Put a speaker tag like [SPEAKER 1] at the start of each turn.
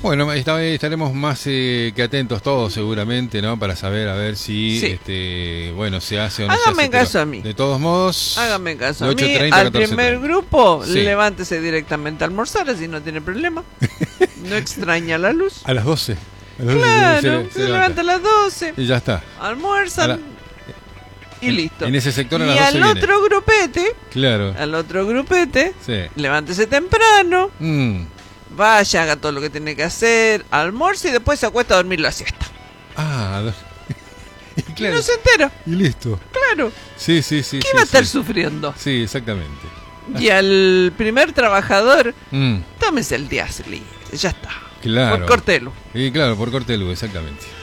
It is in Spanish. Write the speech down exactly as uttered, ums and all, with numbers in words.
[SPEAKER 1] Bueno, esta vez estaremos más eh, que atentos todos seguramente, ¿no? Para saber a ver si,
[SPEAKER 2] Sí.
[SPEAKER 1] este, bueno, se hace o no
[SPEAKER 2] Hágame
[SPEAKER 1] se hace.
[SPEAKER 2] caso
[SPEAKER 1] pero
[SPEAKER 2] a mí.
[SPEAKER 1] De todos modos,
[SPEAKER 2] Hágame caso
[SPEAKER 1] de
[SPEAKER 2] a mí,
[SPEAKER 1] ocho treinta a
[SPEAKER 2] al
[SPEAKER 1] catorce
[SPEAKER 2] primer
[SPEAKER 1] treinta.
[SPEAKER 2] grupo,
[SPEAKER 1] Sí.
[SPEAKER 2] levántese directamente a almorzar, así no tiene problema. No extraña la luz.
[SPEAKER 1] A las doce. A las doce
[SPEAKER 2] Claro,
[SPEAKER 1] se-
[SPEAKER 2] se,
[SPEAKER 1] se
[SPEAKER 2] levanta a las doce,
[SPEAKER 1] Y ya está.
[SPEAKER 2] almuerzan
[SPEAKER 1] A la-
[SPEAKER 2] y
[SPEAKER 1] en-
[SPEAKER 2] listo.
[SPEAKER 1] En ese sector a
[SPEAKER 2] Y
[SPEAKER 1] las doce
[SPEAKER 2] al
[SPEAKER 1] viene.
[SPEAKER 2] otro grupete,
[SPEAKER 1] Claro.
[SPEAKER 2] al otro grupete,
[SPEAKER 1] Sí.
[SPEAKER 2] levántese temprano,
[SPEAKER 1] Mm.
[SPEAKER 2] vaya, haga todo lo que tiene que hacer, almuerce y después se acuesta a dormir la siesta.
[SPEAKER 1] Ah, do- y
[SPEAKER 2] Y
[SPEAKER 1] claro.
[SPEAKER 2] no se entera,
[SPEAKER 1] Y listo.
[SPEAKER 2] claro.
[SPEAKER 1] Sí, sí, sí.
[SPEAKER 2] ¿Qué
[SPEAKER 1] sí,
[SPEAKER 2] va a estar
[SPEAKER 1] sí.
[SPEAKER 2] sufriendo?
[SPEAKER 1] Sí, exactamente.
[SPEAKER 2] Y al primer trabajador,
[SPEAKER 1] Mm.
[SPEAKER 2] tómese el día libre, ya está.
[SPEAKER 1] Claro.
[SPEAKER 2] Por corte de luz.
[SPEAKER 1] Y claro, por corte de luz, exactamente.